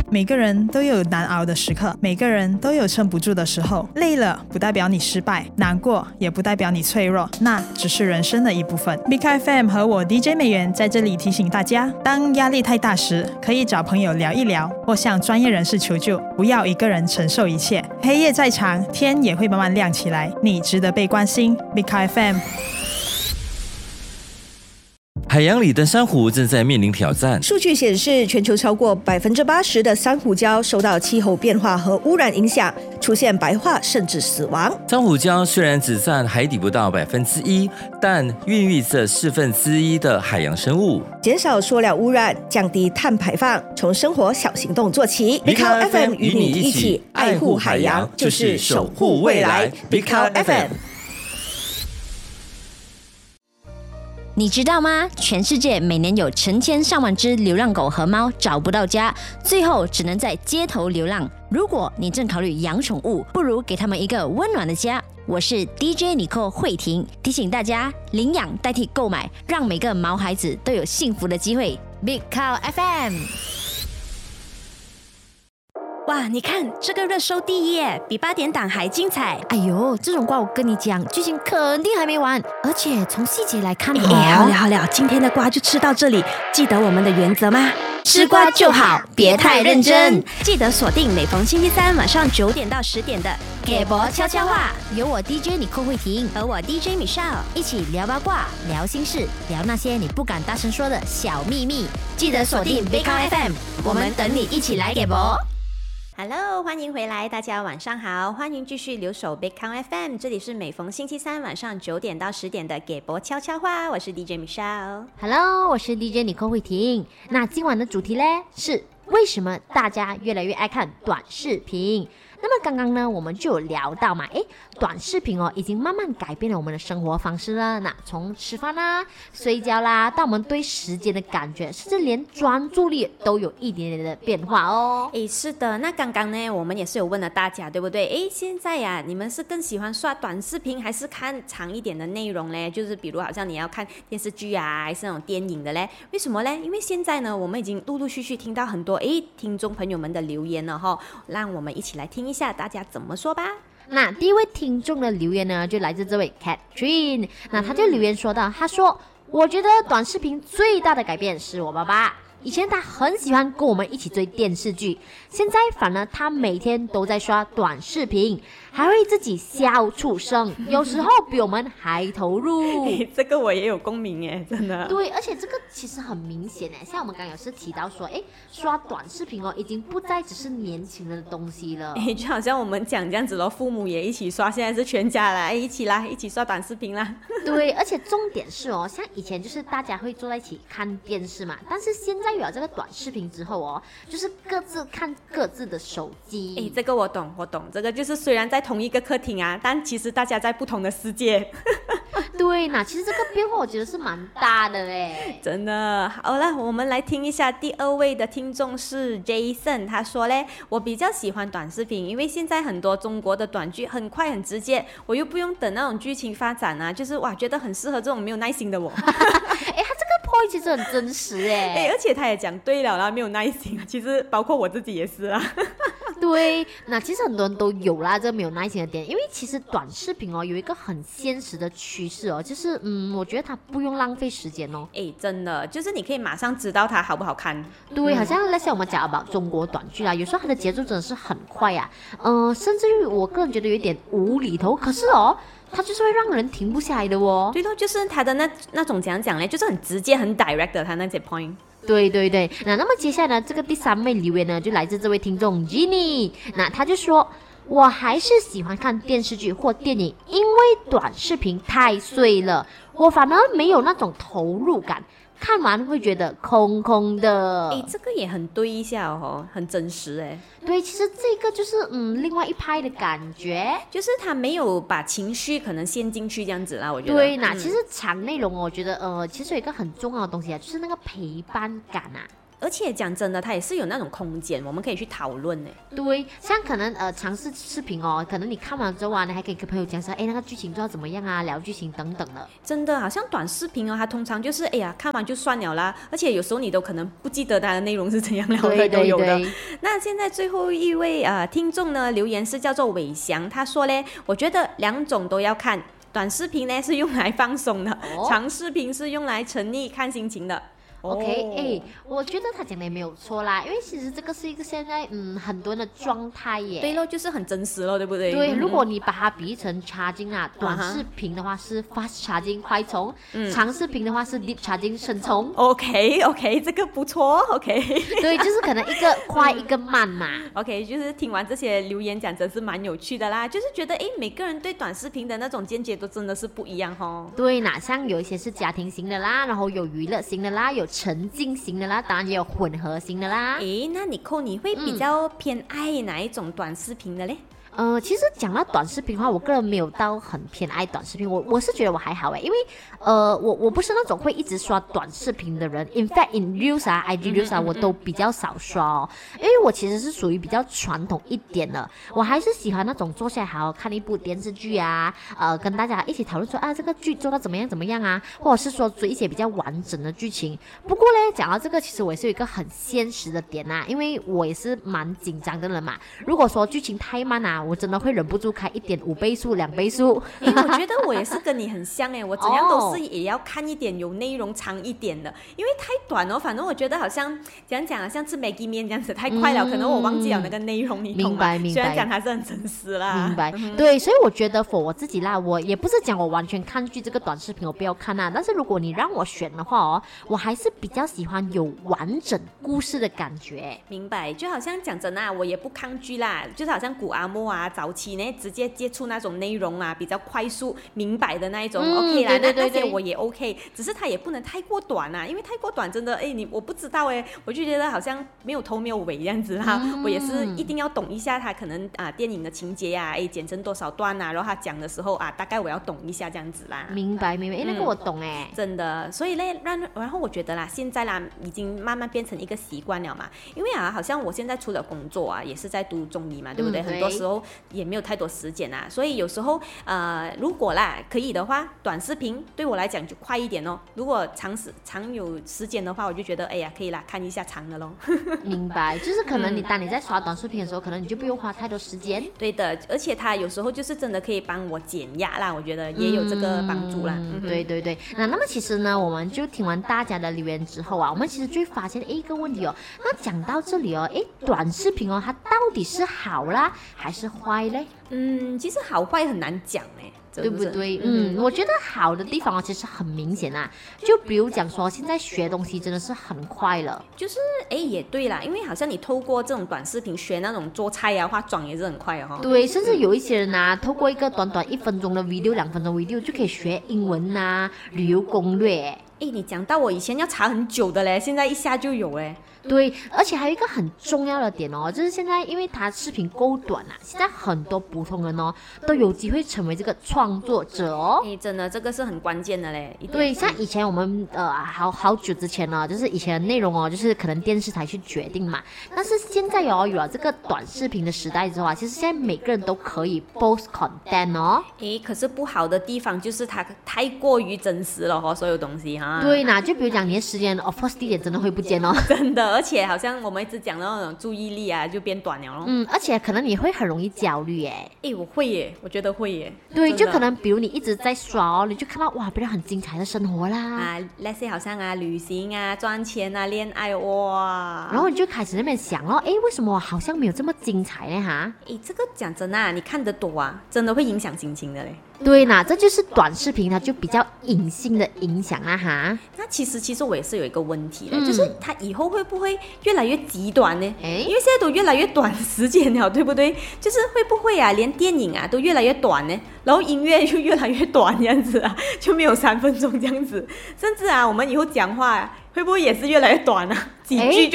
每个人都有难熬的时刻，每个人都有撑不住的时候。累了不代表你失败，难过也不代表你脆弱，那只是人生的一部分。Big FM 和我 DJ 美元在这里提醒大家，当压力太大时，可以找朋友聊一聊，或向专业人士求救，不要一个人承受一切。黑夜再长，天也会慢慢亮起来，你值得被关心。Big FM。 海洋里的珊瑚正在面临挑战。 数据显示，全球超过80%的珊瑚礁受到气候变化和污染影响，出现白化甚至死亡。 珊瑚礁虽然只占海底不到1%，但孕育着1/4的海洋生物。 减少塑料污染，降低碳排放，从生活小行动做起。 Big Cow FM 与你一起爱护海洋，就是守护未来。Big Cow FM。 你知道吗？全世界每年有成千上万只流浪狗和猫找不到家，最后只能在街头流浪。如果你正考虑养宠物，不如给他们一个温暖的家。我是 DJ Nicole 慧婷，提醒大家领养代替购买，让每个毛孩子都有幸福的机会。Big Cow FM。 哇，你看这个热搜第一耶，比8点档还精彩。 哎呦，这种瓜我跟你讲，剧情肯定还没完，而且从细节来看好了，今天的瓜就吃到这里。记得我们的原则吗？吃瓜就好，别太认真。记得锁定每逢星期三晚上9点到10点的给博悄悄话， 有我 DJ Nicole慧婷和我 DJ Michelle 一起聊八卦、聊心事、聊那些你不敢大声说的小秘密。 记得锁定 Big Cow FM， 我们等你一起来给博。Hello， 欢迎回来，大家晚上好，欢迎继续留守 Big Cow FM， 这里是每逢星期三晚上9点到10点的给博悄悄话，我是 DJ Michelle。Hello， 我是 DJ Nicole慧婷。那今晚的主题呢是为什么大家越来越爱看短视频？那么刚刚呢，我们就有聊到嘛，短视频已经慢慢改变了我们的生活方式了。那从吃饭啦、睡觉啦，到我们对时间的感觉，甚至连专注力都有一点点的变化哦。 是的，那刚刚呢，我们也是有问了大家，对不对？现在呀，你们是更喜欢刷短视频，还是看长一点的内容呢？就是比如好像你要看电视剧啊，还是那种电影的嘞？为什么嘞？因为现在呢，我们已经陆陆续续听到很多听众朋友们的留言了哈，让我们一起来听一下大家怎么说吧。 那第一位听众的留言呢，就来自这位 Catherine。那他就留言说到，他说：“我觉得短视频最大的改变是我爸爸。以前他很喜欢跟我们一起追电视剧，现在反而他每天都在刷短视频，还会自己笑出声，有时候比我们还投入。 这个我也有共鸣耶，真的。 对，而且这个其实很明显耶，像我们刚刚有是提到说，刷短视频已经不再只是年轻人的东西了。 就好像我们讲这样子咯，父母也一起刷，现在是全家啦，一起啦，一起刷短视频啦。 对，而且重点是像以前就是大家会坐在一起看电视嘛，但是现在有了这个短视频之后就是各自看各自的手机。 这个我懂，这个就是虽然在同一个客厅啊，但其实大家在不同的世界。 对，那其实这个变化我觉得是蛮大的嘞， 真的。好了，我们来听一下第二位的听众是 Jason， 他说嘞，我比较喜欢短视频，因为现在很多中国的短剧很快很直接，我又不用等那种剧情发展啊，就是觉得很适合这种没有耐心的我。 他这个 point 其实很真实而且他也讲对了啦，没有耐心，其实包括我自己也是啦。 对，那其实很多人都有啦，这个没有耐心的点，因为其实短视频有一个很现实的趋势就是我觉得它不用浪费时间真的，就是你可以马上知道它好不好看。 对，好像那些我们讲about中国短剧啦，有时候它的节奏真的是很快啊，甚至于我个人觉得有点无厘头，可是它就是会让人停不下来的对咯，就是它的那种怎样讲呢，就是很直接很 direct 的它那些 point。 对，那么接下来呢，这个第3位留言呢，就来自这位听众 Jenny。那他就说，我还是喜欢看电视剧或电影，因为短视频太碎了，我反而没有那种投入感，看完会觉得空空的。 这个也很对一下很真实对，其实这个就是另外一派的感觉， 就是他没有把情绪可能陷进去这样子啦，我觉得。 对，那其实长内容我觉得其实有一个很重要的东西就是那个陪伴感啊。 而且讲真的，它也是有那种空间，我们可以去讨论呢。 对，像可能尝试视频哦，可能你看完之后啊，你还可以跟朋友讲说，哎，那个剧情做到怎么样啊，聊剧情等等的。 真的，好像短视频哦，它通常就是哎呀，看完就算了啦，而且有时候你都可能不记得它的内容是怎样聊的，都有的。那现在最后一位听众呢留言是叫做伟翔，他说嘞，我觉得2种都要看，短视频呢是用来放松的，长视频是用来沉溺看心情的。 OK， 我觉得他讲的也没有错啦，因为其实这个是一个现在很多人的状态耶。 对咯，就是很真实咯，对不对？ 对，如果你把它比喻成 charging 啊，短视频的话是 fast charging 快充，长视频的话是 deep charging 深充。 OK， 这个不错 ，OK。 对，就是可能一个快一个慢嘛。 OK， 就是听完这些留言讲，真是蛮有趣的啦，就是觉得每个人对短视频的那种见解都真的是不一样哦。 对，像有一些是家庭型的啦，然后有娱乐型的啦，有沉浸型的啦，当然也有混合型的啦。 那Nicole你会比较偏爱哪一种短视频的嘞？ 其实讲到短视频的话，我个人没有到很偏爱短视频，我是觉得我还好因为我不是那种会一直刷短视频的人。In fact, in Reels 啊 ，IG Reels 啊，我都比较少刷哦，因为我其实是属于比较传统一点的，我还是喜欢那种坐下来好好看一部电视剧啊，跟大家一起讨论说啊这个剧做到怎么样啊，或者是说追一些比较完整的剧情。不过呢，讲到这个，其实我也是有一个很现实的点因为我也是蛮紧张的人嘛，如果说剧情太慢啊，我真的会忍不住开1.5倍速、2倍速。 我觉得我也是跟你很像我怎样都是也要看一点有内容长一点的，因为太短反正我觉得好像讲好像吃 Maggi 面这样子太快了，可能我忘记了那个内容，你懂吗？ 明白。 虽然讲它是很真实啦， 明白。对，所以我觉得for我自己啦，我也不是讲我完全抗拒这个短视频我不要看但是如果你让我选的话我还是比较喜欢有完整故事的感觉。 明白，就好像讲真我也不抗拒啦，就是好像古阿莫早期呢直接接触那种内容比较快速明白的那一种，OK 啦，那些我也 OK， 只是它也不能太过短因为太过短真的我不知道我就觉得好像没有头没有尾这样子啦，我也是一定要懂一下它可能电影的情节剪成多少段然后他讲的时候大概我要懂一下这样子啦。 明白，那个我懂真的，所以呢然后我觉得啦，现在啦已经慢慢变成一个习惯了嘛，因为好像我现在除了工作也是在读中医嘛，对不对？很多时候也没有太多时间所以有时候如果啦可以的话，短视频对我来讲就快一点如果长有时间的话，我就觉得可以啦，看一下长的咯。 明白，就是可能当你在刷短视频的时候，可能你就不用花太多时间。 对的，而且它有时候就是真的可以帮我减压啦，我觉得也有这个帮助啦。 对。那么其实呢，我们就听完大家的留言之后我们其实就会发现一个问题那讲到这里短视频它到底是好啦还是坏嘞？ 其实好坏很难讲对不对？我觉得好的地方其实很明显就比如讲说现在学东西真的是很快了， 就是也对啦，因为好像你透过这种短视频学那种做菜化妆也是很快对，甚至有一些人透过一个短短1分钟的 video 2分钟 video 就可以学英文旅游攻略你讲到我以前要查很久的嘞，现在一下就有对，而且还有一个很重要的点就是现在因为它视频够短现在很多普通人都有机会成为这个创作者真的这个是很关键的嘞。 对，像以前我们好久之前就是以前的内容就是可能电视台去决定嘛，但是现在有了这个短视频的时代之后其实现在每个人都可以 post content 可是不好的地方就是它太过于真实了所有东西对就比如讲你的时间of course地点真的会不见真的，而且好像我们一直讲的那种注意力就变短了而且可能你会很容易焦虑我会我觉得会对，就可能比如你一直在刷你就看到哇别人很精彩的生活啦那些好像旅行赚钱恋爱哇， 然后你就开始那边想为什么我好像没有这么精彩呢这个讲真你看得多真的会影响心情的嘞。 对啦，这就是短视频它就比较隐性的影响那其实我也是有一个问题就是它以后会不会越来越极端呢？因为现在都越来越短时间了，对不对？就是会不会连电影都越来越短呢？然后音乐就越来越短这样子就没有3分钟这样子，甚至我们以后讲话会不会也是越来越短几句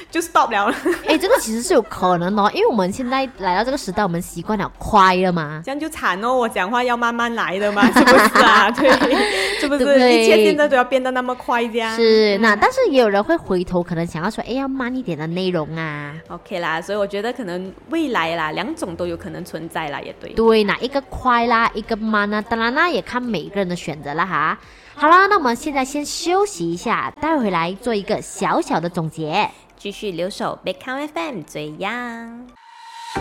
就 stop 了。 这个其实是有可能因为我们现在来到这个时代，我们习惯了快了嘛， 这样就惨哦，我讲话要慢慢来的嘛，是不是啊？对，是不是？ 对， 一切现在都要变得那么快这样。 是，那但是也有人会回头，可能想要说，要慢一点的内容啊。 OK 啦，所以我觉得可能未来啦，两种都有可能存在啦，也对。 对，哪一个快啦，一个慢啊，当然啦，也看每个人的选择啦哈。好啦，那我们现在先休息一下，待会来做一个小小的总结， 继续留守 Big Count FM 最样。